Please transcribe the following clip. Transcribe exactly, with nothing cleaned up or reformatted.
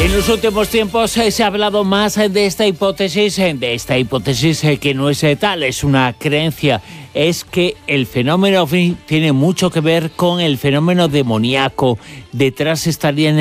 En los últimos tiempos eh, se ha hablado más eh, de esta hipótesis, eh, de esta hipótesis eh, que no es eh, tal, es una creencia. Es que el fenómeno ovni tiene mucho que ver con el fenómeno demoníaco. Detrás estarían